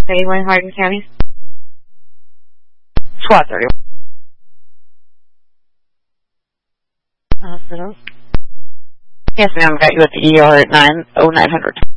31 Hardin County. SWAT 31. Hospital. Yes, ma'am. Got you at the ER at 90900.